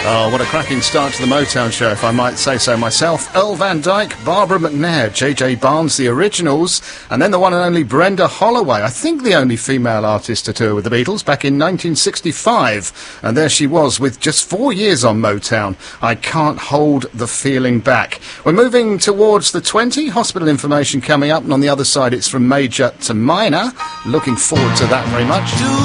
Oh, what a cracking start to the Motown show, if I might say so myself. Earl Van Dyke, Barbara McNair, J.J. Barnes, the originals, and then the one and only Brenda Holloway, I think the only female artist to tour with the Beatles, back in 1965. And there she was with just 4 years on Motown. I Can't Hold the Feeling Back. We're moving towards the 20. Hospital information coming up, and on the other side it's from major to minor. Looking forward to that very much.